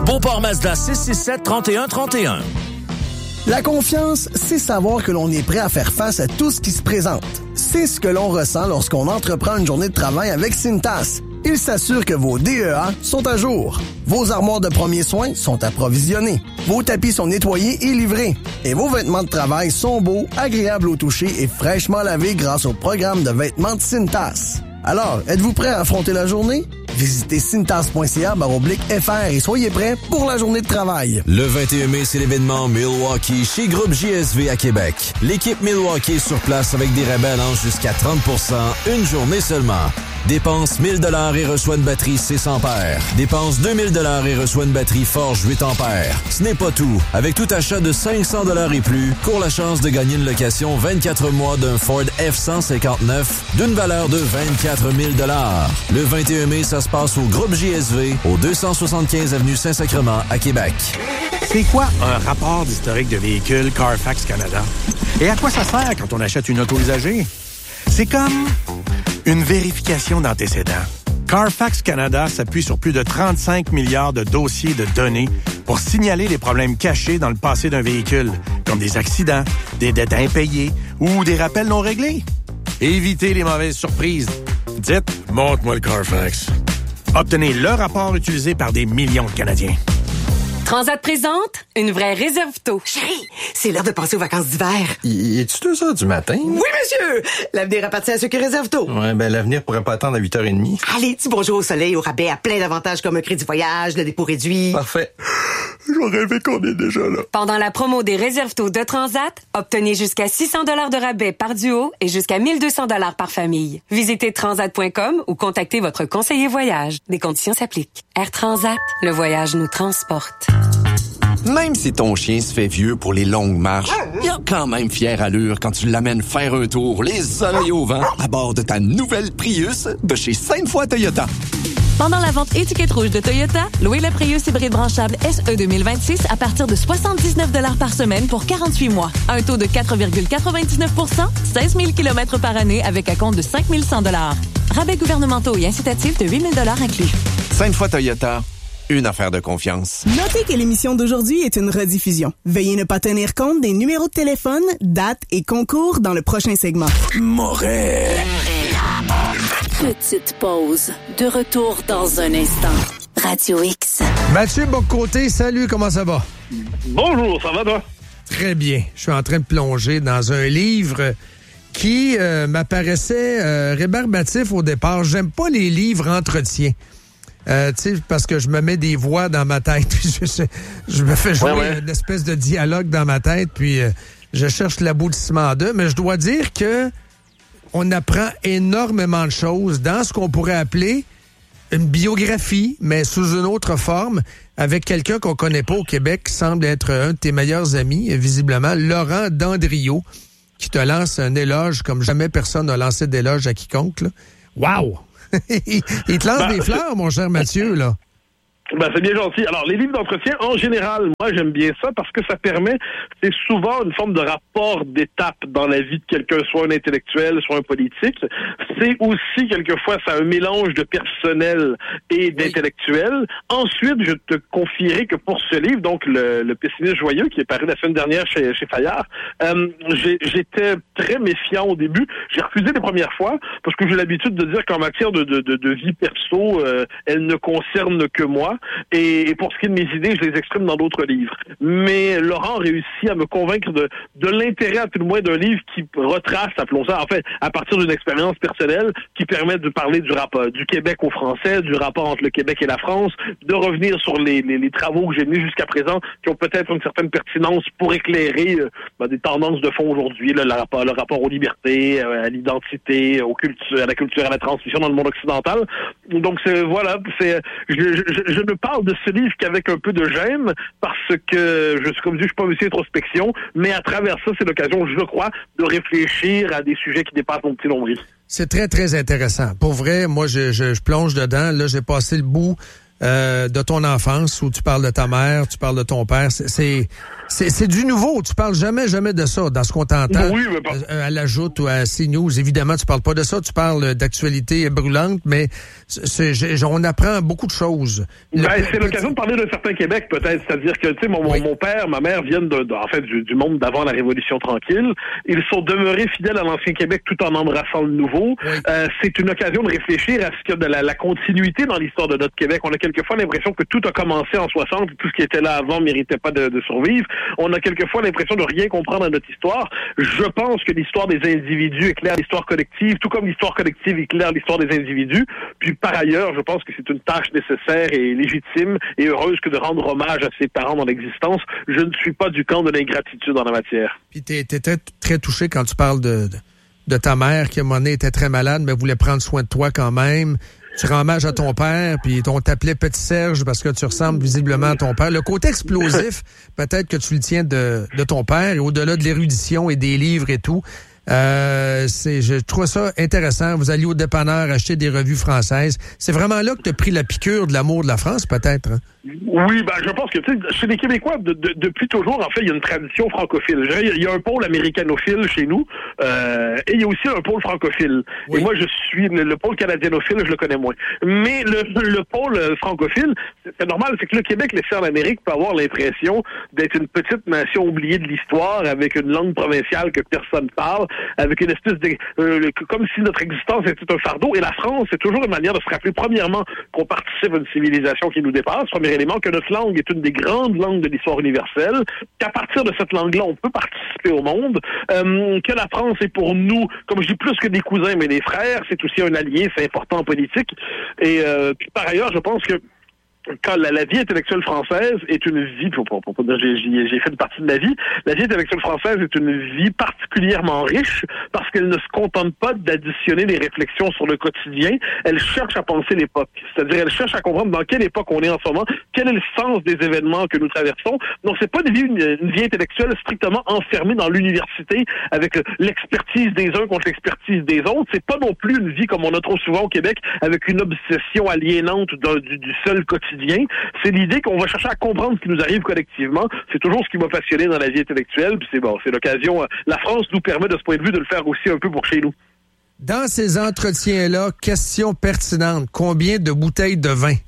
Beauport Mazda 667-3131. La confiance, c'est savoir que l'on est prêt à faire face à tout ce qui se présente. C'est ce que l'on ressent lorsqu'on entreprend une journée de travail avec Cintas. Il s'assure que vos DEA sont à jour. Vos armoires de premiers soins sont approvisionnées. Vos tapis sont nettoyés et livrés. Et vos vêtements de travail sont beaux, agréables au toucher et fraîchement lavés grâce au programme de vêtements de Cintas. Alors, êtes-vous prêt à affronter la journée? Visitez cintas.ca/FR et soyez prêts pour la journée de travail. Le 21 mai, c'est l'événement Milwaukee chez Groupe JSV à Québec. L'équipe Milwaukee est sur place avec des rabais allant jusqu'à 30%, une journée seulement. Dépense 1 000 $ et reçoit une batterie 6 ampères. Dépense 2 000 $ et reçoit une batterie Forge 8 ampères. Ce n'est pas tout. Avec tout achat de 500 $ et plus, cours la chance de gagner une location 24 mois d'un Ford F-159 d'une valeur de 24 000 $. Le 21 mai, ça se passe au Groupe JSV, au 275 avenue Saint-Sacrement à Québec. C'est quoi un rapport d'historique de véhicule Carfax Canada? Et à quoi ça sert quand on achète une auto usagée? C'est comme une vérification d'antécédents. Carfax Canada s'appuie sur plus de 35 milliards de dossiers de données pour signaler les problèmes cachés dans le passé d'un véhicule, comme des accidents, des dettes impayées ou des rappels non réglés. Évitez les mauvaises surprises. Dites « Montre-moi le Carfax ». Obtenez le rapport utilisé par des millions de Canadiens. Transat présente une vraie réserve-taux. Chérie, c'est l'heure de passer aux vacances d'hiver. Es-tu 2 heures du matin? Oui, monsieur! L'avenir appartient à ceux qui réservent tôt. Ouais, ben l'avenir pourrait pas attendre à 8h30. Allez, dis bonjour au soleil, au rabais, à plein d'avantages comme un crédit voyage, le dépôt réduit. Parfait. Je rêvais qu'on est déjà là. Pendant la promo des réserve-taux de Transat, obtenez jusqu'à 600 $ de rabais par duo et jusqu'à 1 200 $ par famille. Visitez transat.com ou contactez votre conseiller voyage. Des conditions s'appliquent. Air Transat, le voyage nous transporte. Même si ton chien se fait vieux pour les longues marches, il a quand même fière allure quand tu l'amènes faire un tour, les oreilles au vent, à bord de ta nouvelle Prius de chez Sainte-Foy Toyota. Pendant la vente étiquette rouge de Toyota, louez le Prius hybride branchable SE 2026 à partir de 79 $ par semaine pour 48 mois. Un taux de 4,99 %, 16 000 km par année avec un compte de 5 100 $. Rabais gouvernementaux et incitatifs de 8 000 $ inclus. Sainte-Foy Toyota, une affaire de confiance. Notez que l'émission d'aujourd'hui est une rediffusion. Veuillez ne pas tenir compte des numéros de téléphone, dates et concours dans le prochain segment. Moret. Petite pause. De retour dans un instant. Radio X. Mathieu Bocoté, salut, comment ça va? Bonjour, ça va toi? Très bien. Je suis en train de plonger dans un livre qui m'apparaissait rébarbatif au départ. J'aime pas les livres entretien. Parce que je me mets des voix dans ma tête. je me fais jouer une espèce de dialogue dans ma tête, puis je cherche l'aboutissement d'eux. Mais je dois dire que on apprend énormément de choses dans ce qu'on pourrait appeler une biographie, mais sous une autre forme, avec quelqu'un qu'on connaît pas au Québec, qui semble être un de tes meilleurs amis, visiblement, Laurent Dandriot, qui te lance un éloge comme jamais personne n'a lancé d'éloge à quiconque. Là. Wow! Il te lance des fleurs, mon cher Mathieu, là. Ben, c'est bien gentil. Alors, les livres d'entretien, en général, moi, j'aime bien ça parce que ça permet, c'est souvent une forme de rapport d'étape dans la vie de quelqu'un, soit un intellectuel, soit un politique. C'est aussi, quelquefois, ça un mélange de personnel et d'intellectuel. Ensuite, je te confierai que pour ce livre, donc, le pessimiste joyeux, qui est paru la semaine dernière chez Fayard, j'étais très méfiant au début. J'ai refusé les premières fois parce que j'ai l'habitude de dire qu'en matière de vie perso, elle ne concerne que moi. Et pour ce qui est de mes idées, je les exprime dans d'autres livres. Mais Laurent réussit à me convaincre de l'intérêt, à tout le moins, d'un livre qui retrace, appelons ça, en fait, à partir d'une expérience personnelle, qui permet de parler du rapport du Québec au français, du rapport entre le Québec et la France, de revenir sur les travaux que j'ai menés jusqu'à présent, qui ont peut-être une certaine pertinence pour éclairer des tendances de fond aujourd'hui, le rapport aux libertés, à l'identité, à la culture, à la transmission dans le monde occidental. Donc, je ne parle de ce livre qu'avec un peu de gêne, parce que je suis pas monsieur introspection, mais à travers ça, c'est l'occasion, je crois, de réfléchir à des sujets qui dépassent mon petit nombril. C'est très, très intéressant. Pour vrai, moi, je plonge dedans. Là, j'ai passé le bout de ton enfance où tu parles de ta mère, tu parles de ton père. C'est du nouveau. Tu parles jamais de ça dans ce qu'on t'entend. Oui, mais à la Joute ou à CNews, évidemment, tu parles pas de ça. Tu parles d'actualité brûlante, mais on apprend beaucoup de choses. C'est l'occasion de parler d'un certain Québec, peut-être. C'est-à-dire que, tu sais, mon père, ma mère viennent du monde d'avant la Révolution tranquille. Ils sont demeurés fidèles à l'ancien Québec tout en embrassant le nouveau. Oui. C'est une occasion de réfléchir à ce qu'il y a de la continuité dans l'histoire de notre Québec. On a quelquefois l'impression que tout a commencé en 60 et tout ce qui était là avant méritait pas de survivre. On a quelquefois l'impression de rien comprendre à notre histoire. Je pense que l'histoire des individus éclaire l'histoire collective, tout comme l'histoire collective éclaire l'histoire des individus. Puis par ailleurs, je pense que c'est une tâche nécessaire et légitime et heureuse que de rendre hommage à ses parents dans l'existence. Je ne suis pas du camp de l'ingratitude en la matière. Puis t'es très touché quand tu parles de ta mère qui à un moment donné était très malade, mais voulait prendre soin de toi quand même. Tu rends hommage à ton père, puis on t'appelait Petit Serge parce que tu ressembles visiblement à ton père. Le côté explosif, peut-être que tu le tiens de ton père, et au-delà de l'érudition et des livres et tout. Je trouve ça intéressant. Vous alliez au dépanneur acheter des revues françaises. C'est vraiment là que tu as pris la piqûre de l'amour de la France, peut-être, hein? Oui, je pense que, tu sais, chez les Québécois, depuis toujours, en fait, il y a une tradition francophile. Je dirais, il y a un pôle américanophile chez nous, et il y a aussi un pôle francophile. Oui. Et moi, je suis le pôle canadianophile, je le connais moins. Mais le pôle francophile, c'est normal, c'est que le Québec, laissé en Amérique, peut avoir l'impression d'être une petite nation oubliée de l'histoire, avec une langue provinciale que personne parle, avec une espèce de... comme si notre existence était un fardeau. Et la France, c'est toujours une manière de se rappeler, premièrement, qu'on participe à une civilisation qui nous dépasse, premier élément, que notre langue est une des grandes langues de l'histoire universelle, qu'à partir de cette langue-là, on peut participer au monde, que la France est pour nous, comme je dis, plus que des cousins, mais des frères, c'est aussi un allié, c'est important en politique. Et puis par ailleurs, je pense que quand la vie intellectuelle française est une vie, pour pas dire j'ai fait une partie de ma vie, la vie intellectuelle française est une vie particulièrement riche parce qu'elle ne se contente pas d'additionner des réflexions sur le quotidien, elle cherche à penser l'époque. C'est-à-dire, elle cherche à comprendre dans quelle époque on est en ce moment, quel est le sens des événements que nous traversons. Donc, c'est pas une vie intellectuelle strictement enfermée dans l'université avec l'expertise des uns contre l'expertise des autres. C'est pas non plus une vie comme on a trop souvent au Québec avec une obsession aliénante du seul quotidien. C'est l'idée qu'on va chercher à comprendre ce qui nous arrive collectivement. C'est toujours ce qui m'a passionné dans la vie intellectuelle. Puis c'est l'occasion. La France nous permet de ce point de vue de le faire aussi un peu pour chez nous. Dans ces entretiens-là, question pertinente. Combien de bouteilles de vin?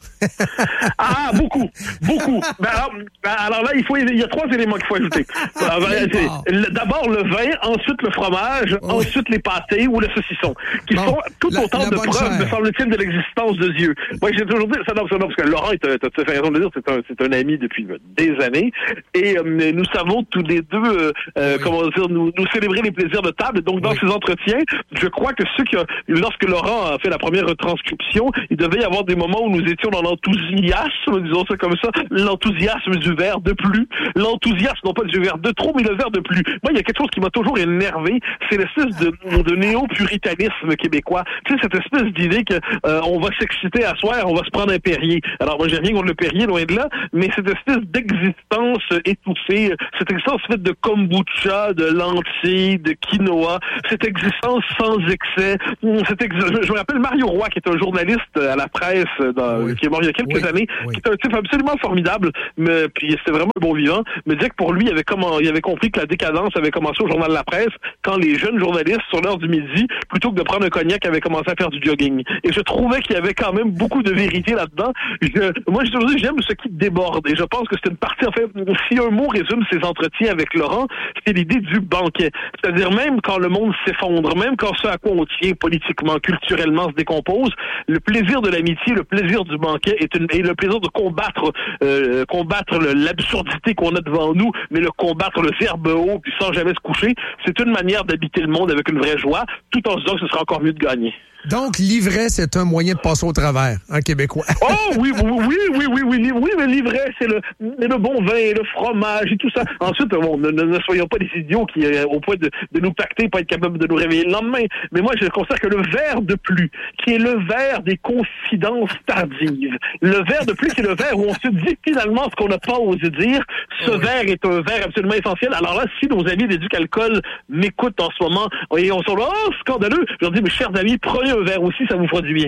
Beaucoup. Alors là, il y a 3 éléments qu'il faut ajouter. D'abord le vin, ensuite le fromage, ensuite les pâtés ou le saucisson, qui sont tout autant de preuves, me semble-t-il, de l'existence de Dieu. Moi, j'ai toujours dit ça, non, parce que Laurent, t'as tout à fait raison de le dire, c'est un ami depuis des années, et nous savons tous les deux, nous célébrer les plaisirs de table. Donc, dans ces entretiens, je crois que lorsque Laurent a fait la première retranscription, il devait y avoir des moments où nous étions dans l'enthousiasme, disons ça comme ça, l'enthousiasme du verre de plus, l'enthousiasme non pas du verre de trop, mais le verre de plus. Moi, il y a quelque chose qui m'a toujours énervé, c'est l'espèce de néo-puritanisme québécois. Tu sais, cette espèce d'idée que on va s'exciter à soir, on va se prendre un Perrier. Alors moi, j'ai rien contre le Perrier, loin de là, mais cette espèce d'existence étouffée, cette existence faite de kombucha, de lentilles, de quinoa, cette existence sans excès, je me rappelle Mario Roy, qui est un journaliste à la presse, qui est mort il y a quelques années, qui est un type absolument formidable, mais puis c'était vraiment un bon vivant, me disait que pour lui, il avait compris que la décadence avait commencé au Journal de la Presse, quand les jeunes journalistes, sur l'heure du midi, plutôt que de prendre un cognac, avaient commencé à faire du jogging. Et je trouvais qu'il y avait quand même beaucoup de vérité là-dedans. Moi, je te dis, j'aime ce qui déborde, et je pense que c'est une partie, en fait, si un mot résume ces entretiens avec Laurent, c'est l'idée du banquet. C'est-à-dire, même quand le monde s'effondre, même quand ce à quoi on tient politiquement, culturellement se décompose, le plaisir de l'amitié, le plaisir du banquet et le plaisir de combattre l'absurdité qu'on a devant nous, mais combattre le verbe haut puis sans jamais se coucher, c'est une manière d'habiter le monde avec une vraie joie, tout en se disant que ce sera encore mieux de gagner. Donc, l'ivresse est un moyen de passer au travers, en québécois. Oh, oui, mais l'ivresse, c'est le bon vin, le fromage et tout ça. Ensuite, ne soyons pas des idiots qui, au point de nous pacter, pas être capables de nous réveiller le lendemain. Mais moi, je considère que le verre de plus, qui est le verre des confidences tardives, le verre de plus, c'est le verre où on se dit finalement ce qu'on n'a pas osé dire. Ce verre est un verre absolument essentiel. Alors là, si nos amis d'Éduc-Alcool m'écoutent en ce moment, et on sont là, scandaleux, je leur dis, mes chers amis, prenez un verre aussi, ça vous fera du bien.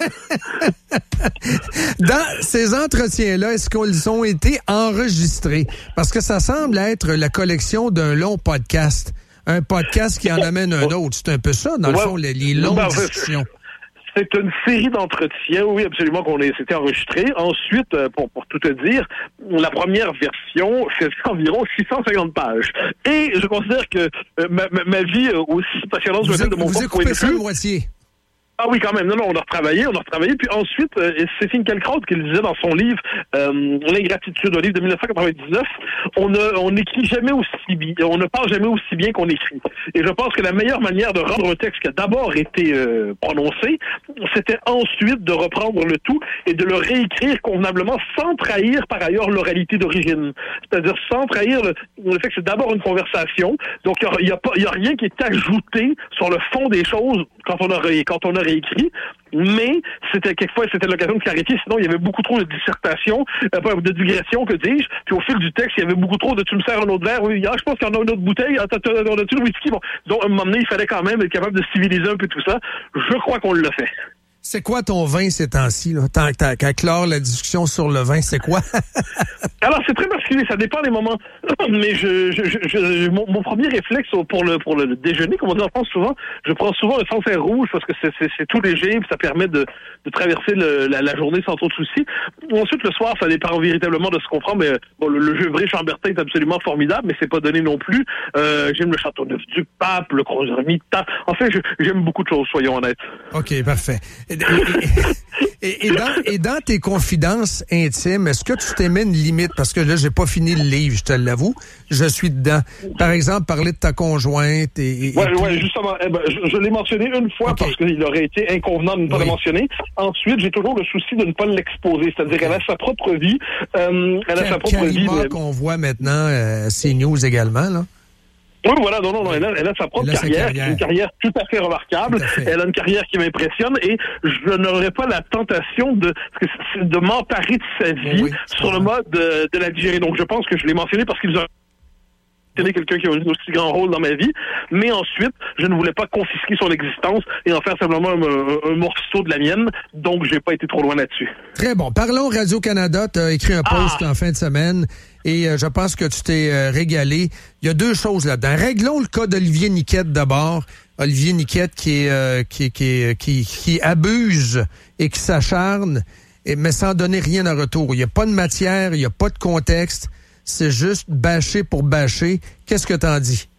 Dans ces entretiens-là, est-ce qu'ils ont été enregistrés? Parce que ça semble être la collection d'un long podcast. Un podcast qui en amène un autre. C'est un peu ça, dans le fond, les longues discussions. C'est une série d'entretiens, oui, absolument, c'était enregistré. Ensuite, pour tout te dire, la première version fait environ 650 pages. Et je considère que ma vie aussi passionnante de mon vous point de ça à vue... moitié. Ah oui, quand même. Non, on a retravaillé. Puis ensuite, c'est Finkielkraut qui le disait dans son livre L'ingratitude, un livre de 1999. On n'écrit jamais aussi bien, on ne parle jamais aussi bien qu'on écrit. Et je pense que la meilleure manière de rendre un texte qui a d'abord été prononcé, c'était ensuite de reprendre le tout et de le réécrire convenablement sans trahir par ailleurs l'oralité d'origine. C'est-à-dire sans trahir le fait que c'est d'abord une conversation. Donc il y a rien qui est ajouté sur le fond des choses quand on a réécrit, mais quelquefois c'était l'occasion de clarifier, sinon il y avait beaucoup trop de dissertation, de digression, que dis-je, puis au fil du texte, il y avait beaucoup trop de tu me sers un autre verre, oui, je pense qu'il y en a une autre bouteille, on a-tu le whisky, bon. Donc à un moment donné, il fallait quand même être capable de civiliser un peu tout ça. Je crois qu'on l'a fait. C'est quoi ton vin ces temps-ci, là? Qu'à clore la discussion sur le vin, c'est quoi? Alors, c'est très particulier, ça dépend des moments. Mais mon premier réflexe pour le déjeuner, comme on dit en France souvent, je prends souvent le Sancerre rouge parce que c'est tout léger et ça permet de traverser la journée sans trop de soucis. Ensuite, le soir, ça dépend véritablement de ce qu'on prend, mais bon, le Gevrey Chambertin est absolument formidable, mais c'est pas donné non plus. J'aime le Châteauneuf du Pape, le Crozes-Hermitage. En fait, j'aime beaucoup de choses, soyons honnêtes. OK, parfait. Et dans tes confidences intimes, est-ce que tu t'es mis une limite? Parce que là, j'ai pas fini le livre, je te l'avoue. Je suis dedans. Par exemple, parler de ta conjointe Ouais, justement. Je l'ai mentionné une fois parce qu'il aurait été inconvenant de ne pas le mentionner. Ensuite, j'ai toujours le souci de ne pas l'exposer. C'est-à-dire qu'elle a sa propre vie. Elle a sa propre vie. Qu'on voit maintenant, CNews également, là. Oui, voilà, non, elle a sa propre carrière, une carrière tout à fait remarquable. Elle a une carrière qui m'impressionne et je n'aurais pas la tentation de m'emparer de sa vie sur le mode de la digérer. Donc, je pense que je l'ai mentionné parce qu'ils ont quelqu'un qui a un aussi grand rôle dans ma vie, mais ensuite, je ne voulais pas confisquer son existence et en faire simplement un morceau de la mienne, donc j'ai pas été trop loin là-dessus. Très bon. Parlons Radio-Canada, tu as écrit un post en fin de semaine et je pense que tu t'es régalé. Il y a deux choses là-dedans. Réglons le cas d'Olivier Niquette d'abord. Olivier Niquette qui abuse et qui s'acharne, mais sans donner rien en retour. Il n'y a pas de matière, il n'y a pas de contexte. C'est juste bâcher pour bâcher. Qu'est-ce que t'en dis?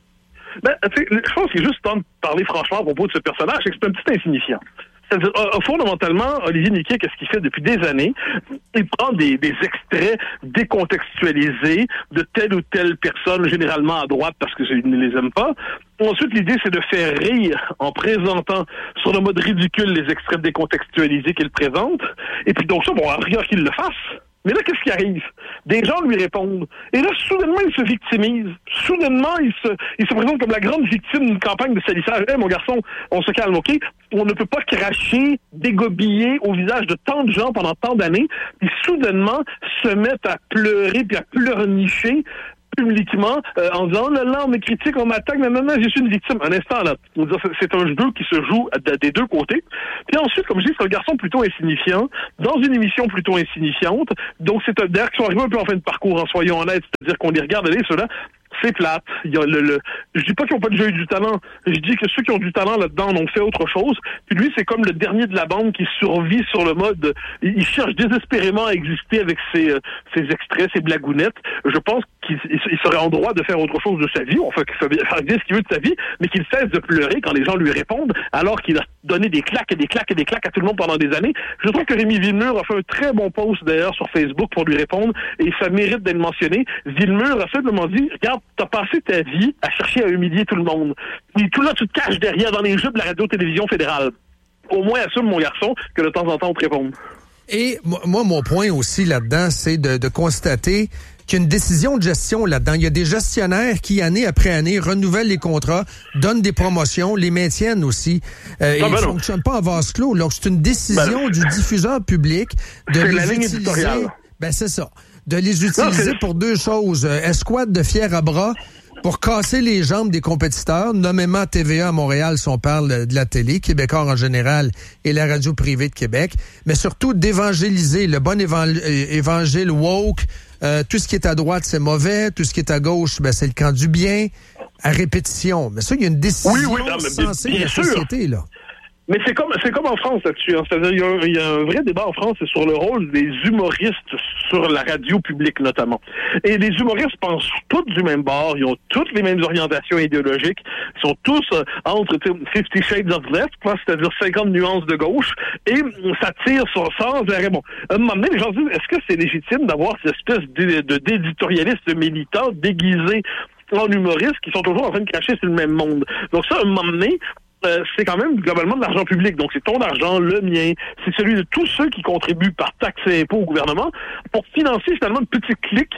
Je pense qu'il est juste temps de parler franchement à propos de ce personnage, c'est que c'est un petit insignifiant. C'est-à-dire, fondamentalement, Olivier Niquet, qu'est-ce qu'il fait depuis des années? Il prend des extraits décontextualisés de telle ou telle personne, généralement à droite parce que je ne les aime pas. Ensuite, l'idée, c'est de faire rire en présentant sur le mode ridicule les extraits décontextualisés qu'il présente. Et puis donc ça, bon, à rigueur qu'il le fasse. Mais là, qu'est-ce qui arrive? Des gens lui répondent. Et là, soudainement, il se victimise. Soudainement, il se présente comme la grande victime d'une campagne de salissage. Mon garçon, on se calme, OK? On ne peut pas cracher, dégobiller au visage de tant de gens pendant tant d'années, puis soudainement se mettre à pleurer puis à pleurnicher publiquement en disant « Oh là là, on me critique, on m'attaque, mais maintenant, je suis une victime. » Un instant, là, c'est un jeu qui se joue des deux côtés. Puis ensuite, comme je dis, c'est un garçon plutôt insignifiant, dans une émission plutôt insignifiante. Donc, c'est d'ailleurs qu'ils sont arrivés un peu en fin de parcours, en soyons honnêtes. C'est-à-dire qu'on les regarde aller, ceux-là, c'est plate. Il y a je dis pas qu'ils n'ont pas déjà eu du talent. Je dis que ceux qui ont du talent là-dedans en ont fait autre chose. Puis lui, c'est comme le dernier de la bande qui survit sur le mode. Il cherche désespérément à exister avec ses extraits, ses blagounettes. Je pense qu'il serait en droit de faire autre chose de sa vie. Enfin, qu'il fait bien ce qu'il veut de sa vie, mais qu'il cesse de pleurer quand les gens lui répondent, alors qu'il a donné des claques et des claques et des claques à tout le monde pendant des années. Je trouve que Rémi Villemur a fait un très bon post d'ailleurs sur Facebook pour lui répondre et ça mérite d'être mentionné. Villemur a simplement dit, regarde, t'as passé ta vie à chercher à humilier tout le monde. Et tout là, tu te caches derrière dans les jeux de la radio-télévision fédérale. Au moins, assume, mon garçon, que de temps en temps, on te réponde. Et moi, mon point aussi là-dedans, c'est de constater qu'il y a une décision de gestion là-dedans. Il y a des gestionnaires qui, année après année, renouvellent les contrats, donnent des promotions, les maintiennent aussi. Ils ne fonctionnent pas en vase clos. Donc, c'est une décision du diffuseur public de les utiliser. C'est ça. De les utiliser pour deux choses. Escouade de fiers à bras pour casser les jambes des compétiteurs, nommément TVA à Montréal, si on parle de la télé, Québécois en général et la radio privée de Québec, mais surtout d'évangéliser le bon évangile woke. Tout ce qui est à droite, c'est mauvais. Tout ce qui est à gauche, ben, c'est le camp du bien, à répétition. Mais ça, il y a une décision sensée de la société, là. Mais c'est comme en France là-dessus. Hein. C'est-à-dire, il y a un vrai débat en France, c'est sur le rôle des humoristes sur la radio publique, notamment. Et les humoristes pensent tous du même bord, ils ont toutes les mêmes orientations idéologiques, ils sont tous entre 50 Shades of Left, c'est-à-dire 50 nuances de gauche, et ça tire sans arrêt. Bon, à un moment donné, les gens se disent, est-ce que c'est légitime d'avoir cette espèce d'éditorialistes militants déguisés en humoristes qui sont toujours en train de cracher sur le même monde? Donc ça, à un moment donné, c'est quand même globalement de l'argent public. Donc, c'est ton argent, le mien, c'est celui de tous ceux qui contribuent par taxes et impôts au gouvernement pour financer finalement une petite clique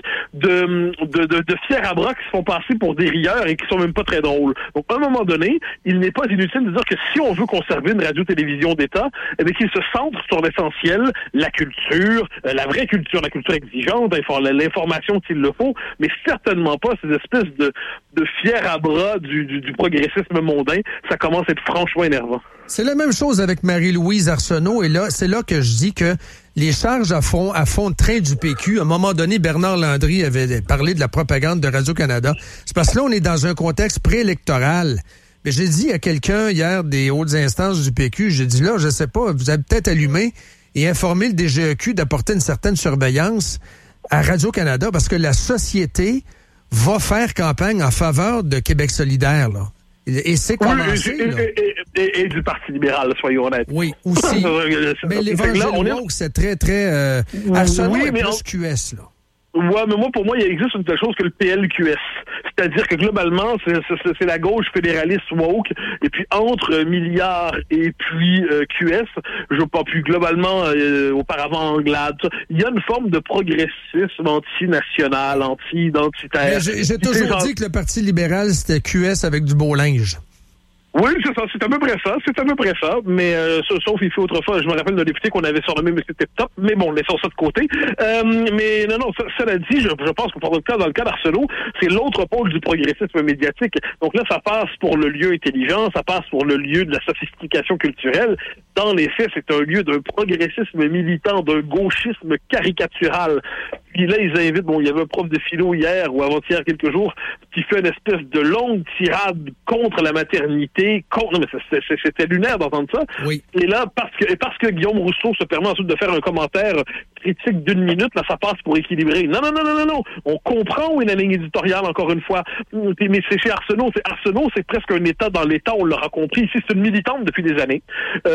de fiers à bras qui se font passer pour des rieurs et qui sont même pas très drôles. Donc, à un moment donné, il n'est pas inutile de dire que si on veut conserver une radio-télévision d'État, eh bien, qu'il se centre sur l'essentiel, la culture, la vraie culture, la culture exigeante, l'information s'il le faut, mais certainement pas ces espèces de fiers à bras du progressisme mondain. Ça commence à être franchement énervant. C'est la même chose avec Marie-Louise Arsenault, et là, c'est là que je dis que les charges à fond de train du PQ, à un moment donné, Bernard Landry avait parlé de la propagande de Radio-Canada. C'est parce que là, on est dans un contexte préélectoral. Mais j'ai dit à quelqu'un hier des hautes instances du PQ, j'ai dit là, je sais pas, vous avez peut-être allumé et informé le DGEQ d'apporter une certaine surveillance à Radio-Canada parce que la société va faire campagne en faveur de Québec solidaire, là. Et c'est commencé, et du Parti libéral, soyons honnêtes. Oui, aussi. Mais l'évangile woke, c'est très, très... Arsenault est plus QS, là. Ouais, mais pour moi, il existe une telle chose que le PLQS. C'est-à-dire que globalement, c'est la gauche fédéraliste woke, et puis entre Milliard et puis QS, je veux pas plus globalement, auparavant Anglade, il y a une forme de progressisme anti-national, anti-identitaire. J'ai toujours dit que le Parti libéral, c'était QS avec du beau linge. Oui, c'est ça, c'est à peu près ça, mais sauf il fait autrefois, je me rappelle d'un député qu'on avait surnommé M. Tip-Top, mais bon, laissons ça de côté. Mais non, cela dit, je pense que dans le cas d'Arsenault, c'est l'autre pôle du progressisme médiatique. Donc là, ça passe pour le lieu intelligent, ça passe pour le lieu de la sophistication culturelle. Dans les faits, c'est un lieu d'un progressisme militant, d'un gauchisme caricatural. Puis là, ils invitent, il y avait un prof de philo hier ou avant-hier quelques jours qui fait une espèce de longue tirade contre la maternité. Non, mais c'était lunaire d'entendre ça. Oui. Et là, parce que Guillaume Rousseau se permet ensuite de faire un commentaire critique d'1 minute, là, ça passe pour équilibrer. Non. On comprend où est la ligne éditoriale, encore une fois. Mais c'est chez Arsenault. Arsenault, c'est presque un État dans l'État, on l'aura compris. Ici, c'est une militante depuis des années.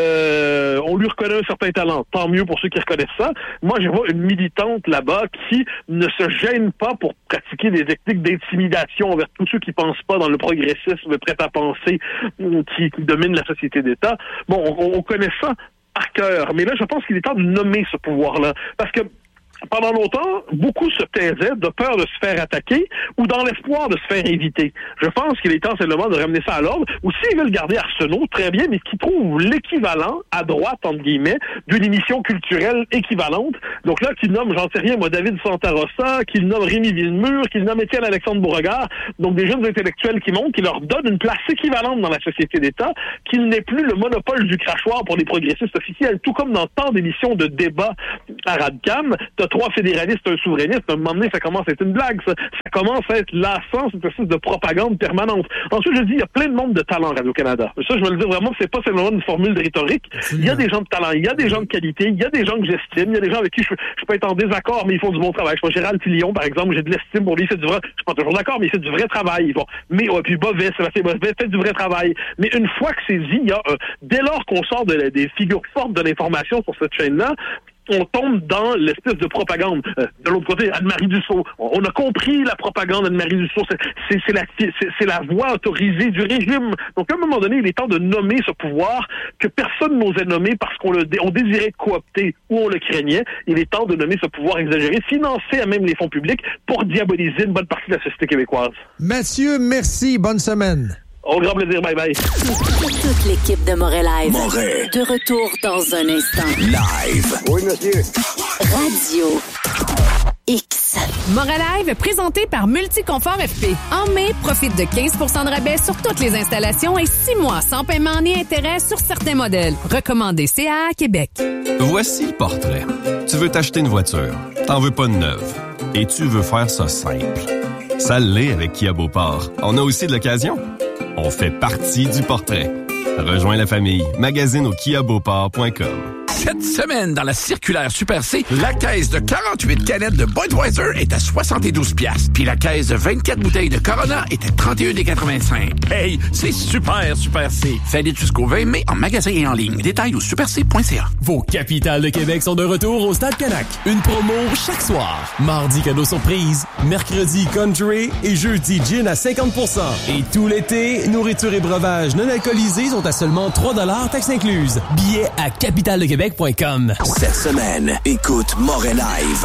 On lui reconnaît un certain talent. Tant mieux pour ceux qui reconnaissent ça. Moi, je vois une militante là-bas qui ne se gêne pas pour pratiquer des techniques d'intimidation envers tous ceux qui pensent pas dans le progressisme prêt à penser qui domine la société d'État. Bon, on connaît ça par cœur, mais là, je pense qu'il est temps de nommer ce pouvoir-là. Parce que pendant longtemps, beaucoup se taisaient de peur de se faire attaquer ou dans l'espoir de se faire éviter. Je pense qu'il est temps simplement de ramener ça à l'ordre. Ou s'ils veulent garder Arsenault, très bien, mais qui trouvent l'équivalent, à droite, entre guillemets, d'une émission culturelle équivalente. Donc là, qu'ils nomment, j'en sais rien, moi, David Santarossa, qu'ils nomment Rémi Villemur, qu'ils nomment Étienne-Alexandre Beauregard. Donc des jeunes intellectuels qui montent, qui leur donnent une place équivalente dans la société d'État, qu'il n'est plus le monopole du crachoir pour les progressistes officiels. Tout comme dans tant d'émissions de débat à Radcam, 3 fédéralistes, un souverainiste, à un moment donné, ça commence à être une blague, ça. Ça commence à être lassant, cette espèce de propagande permanente. Ensuite, je dis, il y a plein de monde de talent à Radio-Canada. Ça, je veux le dire vraiment, c'est pas seulement une formule de rhétorique. Il y a des gens de talent, il y a des gens de qualité, il y a des gens que j'estime, il y a des gens avec qui je peux être en désaccord, mais ils font du bon travail. Je vois Gérald Filion, par exemple, j'ai de l'estime pour lui, il fait du vrai, je suis pas toujours d'accord, mais il fait du vrai travail. Bon. Mais, puis Bovet, Sébastien Bovet fait du vrai travail. Mais une fois que c'est dit, il y a, dès lors qu'on sort des figures fortes de l'information sur cette chaîne-là, on tombe dans l'espèce de propagande. De l'autre côté, Anne-Marie Dussault. On a compris la propagande d'Anne-Marie Dussault. C'est la voix autorisée du régime. Donc, à un moment donné, il est temps de nommer ce pouvoir que personne n'osait nommer parce qu'on désirait coopter ou on le craignait. Il est temps de nommer ce pouvoir exagéré, financé à même les fonds publics pour diaboliser une bonne partie de la société québécoise. Mathieu, merci. Bonne semaine. Au grand plaisir, bye-bye. Toute l'équipe de Moret Live. De retour dans un instant. Live. Oui, monsieur. Radio X. Moret Live, présenté par Multiconfort FP. En mai, profite de 15 % de rabais sur toutes les installations et 6 mois sans paiement ni intérêt sur certains modèles. Recommandé CAA Québec. Voici le portrait. Tu veux t'acheter une voiture, t'en veux pas de neuve, et tu veux faire ça simple. Ça l'est avec Kia Beauport. On a aussi de l'occasion. On fait partie du portrait. Rejoins la famille. Magasine au kiabeauport.com. Cette semaine, dans la circulaire Super C, la caisse de 48 canettes de Budweiser est à 72$. Puis la caisse de 24 bouteilles de Corona est à 31,85$. Hey, c'est super C. Valide jusqu'au 20 mai en magasin et en ligne. Détails au superc.ca. Vos capitales de Québec sont de retour au Stade Canac. Une promo chaque soir. Mardi, cadeau surprise. Mercredi, country. Et jeudi, gin à 50%. Et tout l'été, nourriture et breuvages non alcoolisés sont à seulement 3$, taxes incluses. Billets à capitaledequebec.com. Cette semaine, écoute Moret Live.